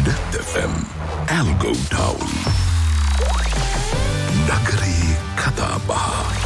Net FM Algo Town Nakari Kataba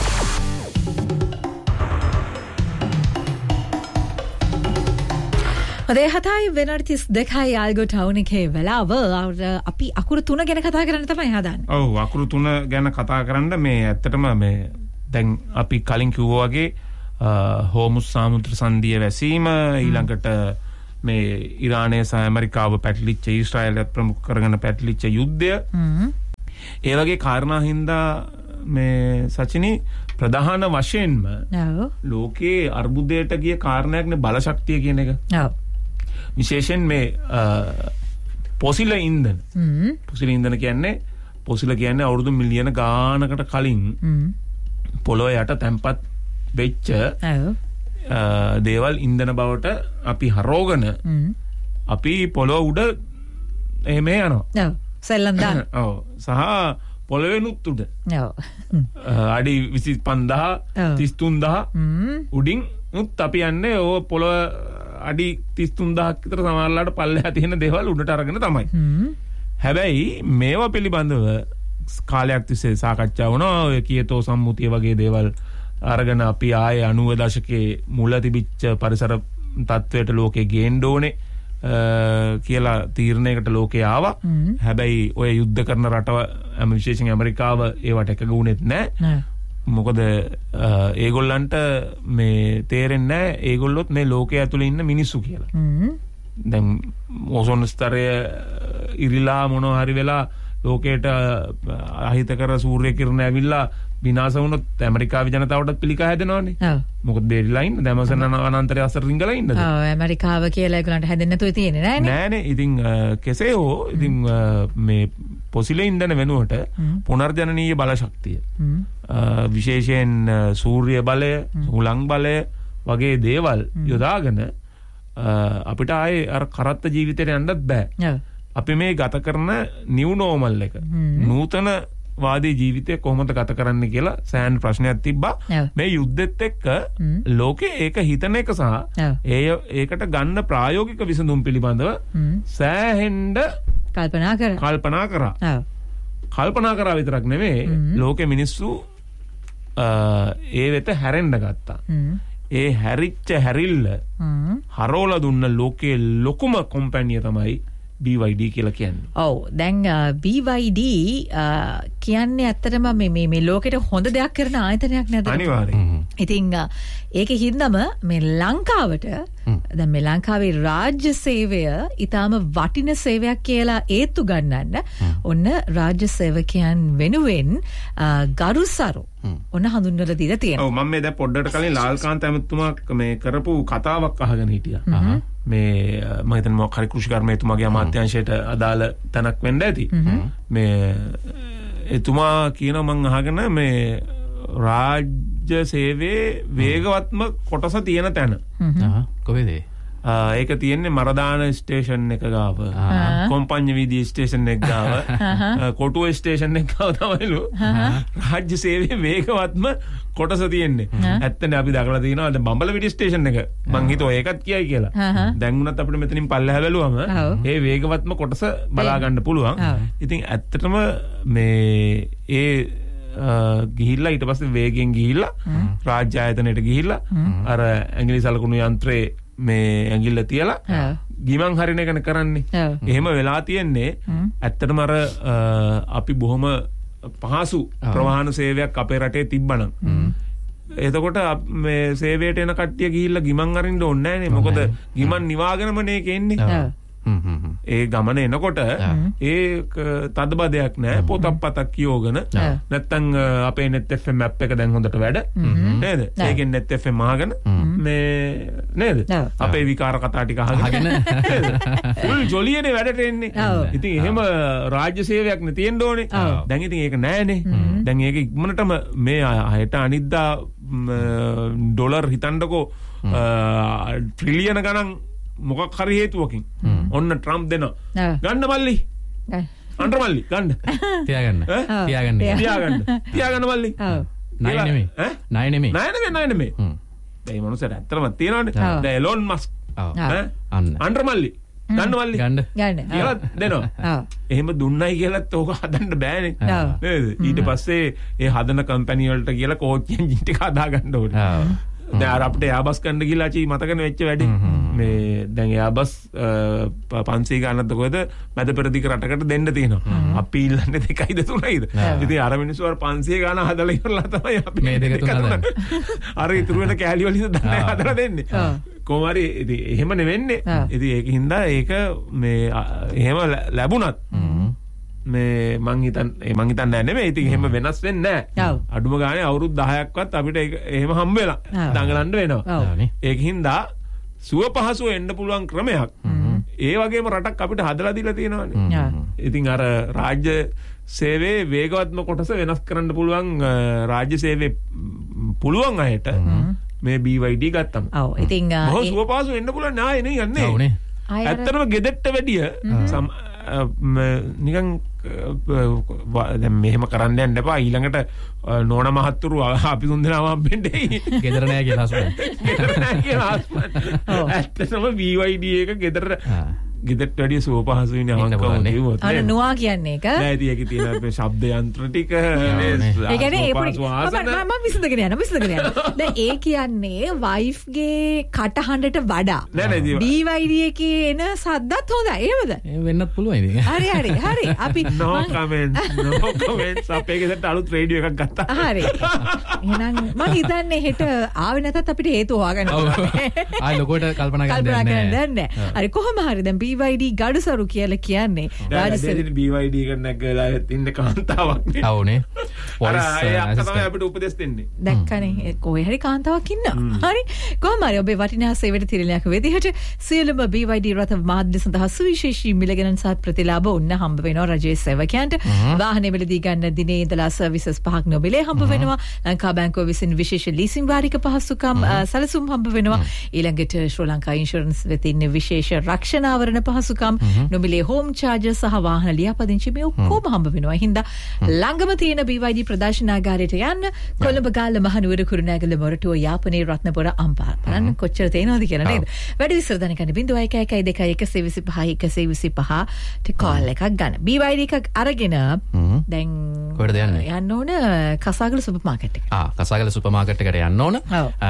අදේ හතයි වෙනට 32යි ආල්ගෝ town එකේ වෙලාව අපි අකුරු 3 ගැන කතා කරන්න තමයි හදන්නේ. ඔව් අකුරු 3 ගැන කතා කරන්න මේ ඇත්තටම මේ දැන් අපි කලින් කිව්වා වගේ හෝමුස් සාමුද්‍ර සංධිය වැසීම ඊළඟට මේ ඉරානය සහ ඇමරිකාව පැටලිච්ච ඊශ්‍රායලයත් ප්‍රමුඛ කරගෙන පැටලිච්ච යුද්ධය ඒ වගේ කාරණා හින්දා මේ සචිනි ප්‍රධාන වශයෙන්ම ලෝකේ අර්බුදයට ගිය කාරණයක් නේ බලශක්තිය කියන එක. ඔව්. විශේෂයෙන් මේ පොසිල ඉන්ධන පොසිල ඉන්ධන කියන්නේ පොසිල කියන්නේ අවුරුදු මිලියන ගානකට කලින් පොළොව යට තැම්පත් වෙච්ච දේවල් ඉන්ධන බවට අපි හරෝගෙන අපි පොළොව උඩ එහෙම යනවා. ඔව්. සෙල්ලම් දාන. ඔව්. සහ පොළොවෙනුත් උඩ. ඔව්. අඩි 25000 33000 උඩින් උත් අපි යන්නේ ඕ පොළොව අඩි 33000ක් විතර සමහරලාට පල්ලෙහා තියෙන දේවල් උඩට අරගෙන තමයි. හැබැයි මේවා පිළිබඳව කාලයක් තිස්සේ සාකච්ඡා වුණා. ඔය කියතෝ සම්මුතිය වගේ දේවල් අරගෙන අපි ආයේ 90 දශකයේ මුල තිබිච්ච පරිසර තත්වයට ලෝකේ ගේන්න ඕනේ කියලා තීරණයකට ලෝකේ ආවා. හැබැයි ඔය යුද්ධ කරන රටව විශේෂයෙන් ඇමරිකාව ඒවට එකග වුණෙත් නැහැ. මොකද ඒගොල්ලන්ට මේ තේරෙන්නේ නැහැ ඒගොල්ලොත් මේ ලෝකයේ ඇතුලේ ඉන්න මිනිස්සු කියලා. දැන් ඕසෝන් ස්තරය ඉරිලා මොනවා හරි වෙලා ලෝකයට අහිතකර සූර්ය කිරණ ඇවිල්ලා විනාශ වුණොත් ඇමරිකාවේ ජනතාවටත් පිළිකා හැදෙනවනේ. ඔව්. මොකද බේරිලා ඉන්න දැමසන අනන්තරය අසර රිංගලා ඉන්නද? ඔව් ඇමරිකාව කියලා ඒගොල්ලන්ට හැදෙන්න නැතුව තියෙන්නේ නෑනේ. නෑනේ. ඉතින් කෙසේ හෝ ඉතින් මේ පොසිල ඉන්ධන වෙනුවට පුනර්ජනනීය බලශක්තිය විශේෂයෙන් සූර්ය බලය, හුළං බලය වගේ දේවල් යොදාගෙන අපිට ආයේ අර කරත්ත ජීවිතේට යන්නත් බෑ. ඔව්. අපි මේ ගත කරන නිව් නෝමල් එක නූතන වාදී ජීවිතය කොහොමද ගත කරන්න කියලා සෑහෙන ප්‍රශ්නයක් තිබ්බා. මේ යුද්ධෙත් එක්ක ලෝකේ ඒක හිතන එක සහ ඒකට ගන්න ප්‍රායෝගික විසඳුම් පිළිබඳව සෑහෙන්න කල්පනා කරා. කල්පනා කරා විතරක් නෙමෙයි ලෝකේ මිනිස්සු ඒ වෙත හැරෙන්න ගත්තා. ඒ හැරිල්ල හරෝලා දුන්න ලෝකේ ලොකුම කම්පැනි තමයි BYD කියලා කියන්නේ. ඔව්. දැන් BYD කියන්නේ ඇත්තටම මේ ලෝකෙට හොඳ දෙයක් කරන ආයතනයක් නේද? අනිවාර්යයෙන්. ඉතින් ඒකේ හින්දාම මේ ලංකාවට දැන් මේ ලංකාවේ රාජ්‍ය සේවය ඊටාම වටින සේවයක් කියලා ඒත්තු ගන්නන්න ඔන්න රාජ්‍ය සේවකයන් වෙනුවෙන් ගරුසරු ඔන්න හඳුන්වලා දීලා තියෙනවා. ඔව් මම මේ දැන් පොඩ්ඩකට කලින් ලාල්කාන්ත ඇමතුමා මේ කරපු කතාවක් අහගෙන හිටියා. මේ මම හිතන්නේ මොකක් හරි කෘෂිකර්මයතුමාගේ අමාත්‍යාංශයට අදාළ තැනක් වෙන්න ඇති. මේ එතුමා කියනවා මම අහගෙන මේ රාජ්‍ය සේවයේ වේගවත්ම කොටස තියෙන තැන. කොහෙද? ඒක තියෙන්නේ මරදාන ස්ටේෂන් එක ගාව, කොම්පඤ්ඤ වීදියේ ස්ටේෂන් එක ගාව, කොටුව ස්ටේෂන් එක ගාව තමයිලු රාජ්‍ය සේවයේ වේගවත්ම කොටස තියෙන්නේ. ඇත්තනේ අපි දැකලා තියෙනවා දැන් බම්බලවිඩි ස්ටේෂන් එක. මං හිතුවා ඒකත් කියයි කියලා. දැන් උනත් අපිට මෙතනින් පල්ලෙහා බැලුවම ඒ වේගවත්ම කොටස බලා ගන්න පුළුවන්. ඉතින් ඇත්තටම මේ ඒ ගිහිල්ලා ඊට පස්සේ වේගෙන් ගිහිල්ලා රාජ්‍ය ආයතනයට ගිහිල්ලා අර ඇඟිලි සලකුණු යන්ත්‍රේ මේ ඇඟිල්ල තියලා ගිමන් හරින එකන කරන්නේ. එහෙම වෙලා තියෙන්නේ ඇත්තටම අර අපි බොහොම පහසු ප්‍රවාහන සේවයක් අපේ රටේ තිබ්බනම් එතකොට මේ සේවයට එන කට්ටිය ගිහිල්ලා ගිමන් අරින්න ඕනේ නැහනේ. මොකද ගිමන් නිවාගෙනම නේ එන්නේ. ඒ ගමන එනකොට ඒ තදබදයක් නෑ. පොතක් පතක් කියෝගෙන නැත්තම් අපේ net fm app එක දැන් හොඳට වැඩ නේද? ඒකෙන් net fm අහගෙන මේ නේද? අපේ විකාර කතා ටික අහගෙන නේද? ෆුල් ජොලියනේ වැඩට එන්නේ. ඉතින් එහෙම රාජ්‍ය සේවයක් නේ තියෙන්න ඕනේ. දැන් ඉතින් ඒක නෑනේ. දැන් ඒක ඉක්මනටම මේ හෙට අනිද්දා ඩොලර් හිතන්නකෝ ට්‍රිලියන ගණන් මොකක් හරි හේතුවකින් ඔන්න ට්‍රම්ප් දෙනවා ගන්න මල්ලි අnder මල්ලි ගන්න තියාගන්න මල්ලි ණය නෙමෙයි ඒ මොනසට ඇත්තටම තියෙනවනේ දැන් එලොන් මස්ක් අnder මල්ලි ගන්න මල්ලි ගන්න කියලා දෙනවා. එහෙම දුන්නයි කියලාත් ඕක හදන්න බෑනේ. නේද? ඊට පස්සේ ඒ හදන කම්පැනි වලට කියලා කෝච් එන්ජින් ටික හදා ගන්න ඕනේ. දැන් අර අපිට එයාබස් ගන්න ගිහලා චී මතකනේ වෙච්ච වැඩේ. මේ දැන් එයාබස් 500 ගන්නත් කොහෙද මැද පෙරදිග රටකට දෙන්න තියෙනවා. අපි ඉල්ලන්නේ 2යිද 3යිද. ඉතින් අර මිනිස්සු අර 500 ගන්න හදලා ඉවරලා තමයි අපි මේ දෙක තුන හදන්නේ. අර ඉතුරු වෙන කෑලි වලින් තමයි හදලා දෙන්නේ. කොහොම හරි ඉතින් එහෙම නෙවෙන්නේ. ඉතින් ඒකින්ද ඒක මේ එහෙම ලැබුණත් මේ මං හිතන්නේ නෙමෙයි. ඉතින් එහෙම වෙනස් වෙන්නේ නැහැ. අඩුම ගානේ අවුරුදු 10ක්වත් අපිට එහෙම හම්බ වෙලා දඟලන්න වෙනවා. ඒකින්ද සුව පහසුව එන්න පුළුවන් ක්‍රමයක්. ඒ වගේම රටක් අපිට හදලා දීලා තියෙනවානේ. ඉතින් අර රාජ්‍ය සේවයේ වේගවත්ම කොටස වෙනස් කරන්න පුළුවන් රාජ්‍ය සේවයේ පුළුවන් අයට මේ BYD ගත්තම. ඔව්. ඉතින් බොහෝ සුව පහසුව එන්න පුළුවන් නාය නේ යන්නේ. ඔව්නේ. ඇත්තටම ගෙදරට වැඩිය නිකන් දැන් මෙහෙම කරන්න යන්න එපා. ඊළඟට නෝන මහත්තුරු අපි තුන්දෙනාම හම්බෙන්නේ ගෙදර නෑ කියලා හස්බන්ඩ්. ගෙදර නෑ කියලා හස්බන්ඩ්. ඇත්තටම BYD එක ගෙදරට වැඩිය සුව පහසුයිනේ අවංකව කිව්වොත්. අර නොවා කියන්නේ එක. නෑ ඉතින් ඒකේ තියෙන ශබ්ද යන්ත්‍ර ටික ඒ කියන්නේ මම විසඳගෙන යනවා. දැන් ඒ කියන්නේ වයිෆ් ගේ කටහඬට වඩා BYD එකේ එන සද්දත් හොඳයි. එහෙමද? වෙන්නත් පුළුවන් ඉතින්. හරි. අපි no comments අපේ ගෙදරට අලුත් රේඩියෝ එකක් ගත්තා. හරි. එහෙනම් මම හිතන්නේ හෙට ආවේ නැතත් අපිට හේතු හොයාගන්න ඕනේ. ආයි ලොකෝට කල්පනා කරන්න දෙන්නේ නැහැ. හරි කොහොම හරි දැන් BYD ගඩුසරු කියලා කියන්නේ රාජසේන BYD එක නැගලා ඉන්න කාන්තාවක් නේ. අවුනේ. අර අක්කා තමයි අපිට උපදෙස් දෙන්නේ. දැක්කනේ කොහේ හරි කාන්තාවක් ඉන්නවා. හරි කොහොම හරි ඔබේ වටිනා සේවයට තිරණයක් වෙදිහට සියලුම BYD රථ මාධ්‍ය සඳහා සුවිශේෂී මිලගණන් සහ ප්‍රතිලාභ ඔන්න හම්බ වෙනවා රජයේ සේවකයන්ට. වාහනේ මිලදී ගන්න දිනේ ඉඳලා සර්විසස් 5ක් නොබලේ හම්බ වෙනවා. ලංකා බැංකුව විසින් විශේෂ ලීසින් වාරික පහසුකම් සැලසුම් හම්බ වෙනවා. ඊළඟට ශ්‍රී ලංකා ඉන්ෂුරන්ස් වෙතින් විශේෂ රක්ෂණ ආවරණ පහසුකම් නොමිලේ හෝම් චාර්ජර් සහ වාහන ලියාපදිංචි මේ ඔක්කොම හම්බ වෙනවා. හින්දා ළඟම තියෙන BYD ප්‍රදර්ශනාගාරයට යන්න කොළඹ ගාල්ල මහනුවර කුරුණෑගල මොරටුව යාපනයේ රත්නපුර අම්පාර බලන්න කොච්චර තේනවද කියලා නේද? වැඩි විස්තර දැනගන්න 0112 ට කෝල් එකක් ගන්න. BYD එකක් අරගෙන දැන් කොහෙද යන්නේ? යන්න ඕන කසාගල සුපර් මාකට් එකට. කසාගල සුපර් මාකට් එකට යන්න ඕන.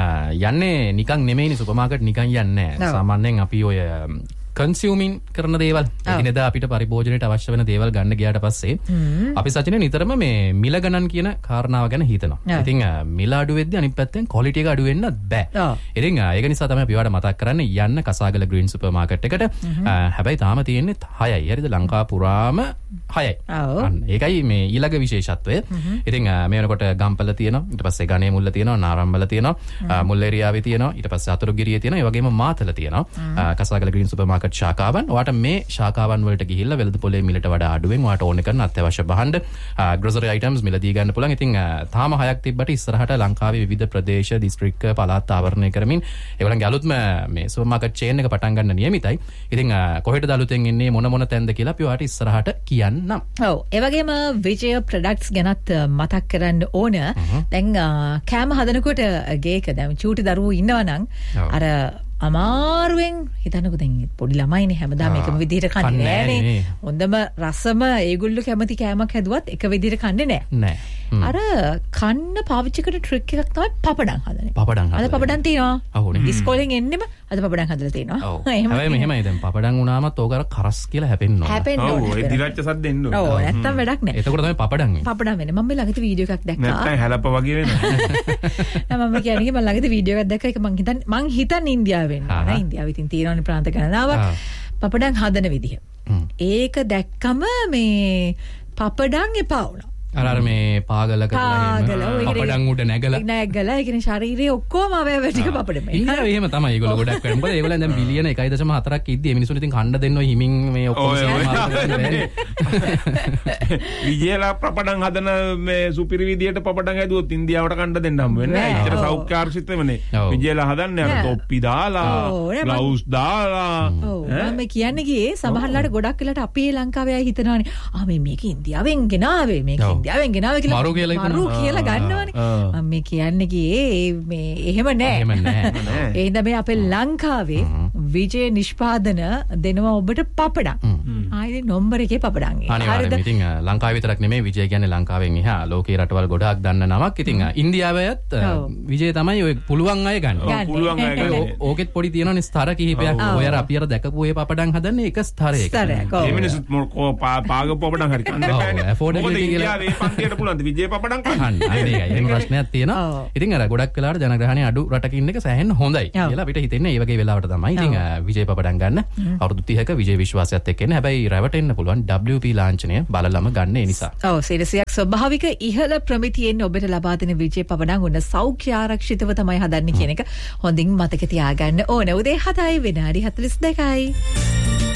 යන්නේ නිකන් නෙමෙයිනේ සුපර් මාකට් නිකන් යන්නේ නැහැ. සාමාන්‍යයෙන් අපි ඔය කන්සියුමින් කරන දේවල් එදිනෙදා අපිට පරිභෝජනයට අවශ්‍ය වෙන දේවල් ගන්න ගියාට පස්සේ අපි සචිනේ නිතරම මේ මිල ගණන් කියන කාරණාව ගැන හිතනවා. ඉතින් මිල අඩු වෙද්දී අනිත් පැත්තෙන් ක්වොලිටි එක අඩු වෙන්නත් බෑ. ඉතින් ඒක නිසා තමයි අපි ඔයාලට මතක් කරන්නේ යන්න කසාගල ග්‍රීන් සුපර් මාකට් එකට. හැබැයි තාම තියෙන්නේ 6යි. හරිද? ලංකාව පුරාම 6යි. අන්න ඒකයි මේ ඊළඟ විශේෂත්වය. ඉතින් මේ වෙනකොට ගම්පල තියෙනවා. ඊට පස්සේ ගණේ මුල්ල තියෙනවා. නාරම්බල තියෙනවා. මුල් ඒරියාවේ තියෙනවා. ඊට පස්සේ අතුරුගිරියේ තියෙනවා. ඒ වගේම මාතල තියෙනවා. කසාගල ග්‍රීන් සුපර් මාකට් ශාඛාවන්. ඔයාට මේ ශාඛාවන් වලට ගිහිල්ලා වෙළඳ පොලේ මිලට වඩා අඩුවෙන් ඔයාට ඕන කරන අත්‍යවශ්‍ය භාණ්ඩ ග්‍රොසරි අයිටම්ස් මිලදී ගන්න පුළුවන්. ඉතින් තාම 6ක් තිබ්බට ඉස්සරහට ලංකාවේ විවිධ ප්‍රදේශ දිස්ත්‍රික්ක පළාත් ආවරණය කරමින් ඒගොල්ලන්ගේ අලුත්ම මේ සුපර් මාකට් චේන් එක පටන් ගන්න නියමිතයි. ඉතින් කොහෙටද අලුතෙන් එන්නේ මොන තැන්ද කියලා අපි ඔයාට ඉස්සරහට කියන්නම්. ඔව් ඒ වගේම විජය ප්‍රොඩක්ට්ස් ගැනත් මතක් කරන්න ඕන. දැන් කෑම හදනකොට ගේක දැන් චූටි දරුවෝ ඉන්නවා නම් අර අමාරුවෙන් හිතන්නකෝ දැන් පොඩි ළමයිනේ හැමදාම එකම විදිහට කන්නේ නෑනේ. හොඳම රසම ඒගොල්ලෝ කැමති කෑමක් හැදුවත් එක විදිහට කන්නේ නෑ. අර කන්න පාවිච්චි කරන ට්‍රික් එකක් තමයි පපඩම් හදන්නේ. අද පපඩම් තියෙනවා. ඉස්කෝලෙන් එන්නෙම අද පපඩම් හදලා තියෙනවා. හැබැයි මෙහෙමයි දැන් පපඩම් වුණාමත් ඕක අර කරස් කියලා හැපෙන්න ඕන. ඔව් ඒ දිරච්ච සද්ද එන්න ඕන. ඔව් නැත්තම් වැඩක් නෑ. එතකොට තමයි පපඩම් වෙන්නේ. පපඩම් වෙන්නේ. මම ළඟදී වීඩියෝ එකක් දැක්කා. නැත්තම් හැලප වගේ වෙනවා. නෑ මම කියන්නේ මම ළඟදී වීඩියෝ එකක් දැක්කා. ඒක මං හිතන්නේ ඉන්දියාවෙන්. ඉන්දියාවේ ඉතින් තියෙනවනේ ප්‍රාන්ත ගණනාවක්. පපඩම් හදන විදිහ. ඒක දැක්කම මේ පපඩම් එපා වුණා. අර මේ පාගල කරලා පපඩම් උඩ නැගලා ඒ කියන්නේ ශරීරයේ ඔක්කොම අවයව ටික පපඩමයි. ඉන්දියාවේ එහෙම තමයි ඒගොල්ලෝ ගොඩක් කරන්නේ. මොකද ඒගොල්ලන් දැන් බිලියන 1.4ක් ඉද්දී මිනිස්සුන්ට ඉතින් කන්න දෙන්න ඔය හිමින් මේ ඔක්කොම විජේලා පපඩම් හදන මේ සුපිරි විදියට පපඩම් හැදුවොත් ඉන්දියාවට කන්න දෙන්න හම්බ වෙන්නේ නැහැ. ඒතර සෞඛ්‍ය ආර්ශිතවනේ. විජේලා හදන්නේ අර තොප්පි දාලා ග්ලව්ස් දාලා. ඔව් මම කියන්නේ ගියේ සමහරලාට ගොඩක් වෙලාට අපි ලංකාවේ අය හිතනවානේ මේක ඉන්දියාවෙන් ගෙනාවේ මේක ඉන්දියාවෙන් ගෙනාවේ කියලා මරු කියලා ගන්නවනේ. මම මේ කියන්නේ ගියේ මේ එහෙම නෑ. ඒ හින්දා මේ අපේ ලංකාවේ විජය නිෂ්පාදන දෙනවා ඔබට පපඩම්. ආයේ නම්බර එකේ පපඩම්. අනිවාර්යයෙන්. ඉතින් ලංකාව විතරක් නෙමෙයි විජය කියන්නේ ලංකාවෙන් එහා ලෝකේ රටවල් ගොඩාක් දන්න නමක්. ඉතින් ඉන්දියාවෙත් විජය තමයි ඔය පුළුවන් අය ගන්න. පුළුවන් අය ගන්න. ඕකෙත් පොඩි තියෙනවනේ ස්තර කිහිපයක්. ඔය අපි අර දැකපු ඒ පපඩම් හදන්නේ එක ස්තරයක. ඒ මිනිස්සුත් පාග පපඩම් හරි කන්න බෑනේ. affordability කියලා ඉන්දියාවේ පන්තියට පුළුවන් විජය පපඩම් කන්න. ඒකයි. එහෙම ප්‍රශ්නයක් තියෙනවා. ඉතින් අර ගොඩක් වෙලාවට ජනග්‍රහණය අඩු රටකින් එක සෑහෙන්න හොඳයි කියලා අපිට හිතෙන්නේ. ඒ වගේ වෙලාවට තමයි. ඉතින් විජය පපඩම් ගන්න අවුරුදු 30ක විජය විශ්වාසයත් එක්ක එන්නේ. හැබැයි රැවටෙන්න පුළුවන් WP ලාංඡනය බලලම ගන්න ඒ නිසා. ඔව් සිරසියක් ස්වභාවික ඉහළ ප්‍රමිතියෙන් ඔබට ලබා දෙන විජය පපඩම් උන්න සෞඛ්‍ය ආරක්ෂිතව තමයි හදන්නේ කියන එක හොඳින් මතක තියාගන්න ඕන. උදේ 7යි විනාඩි 42යි.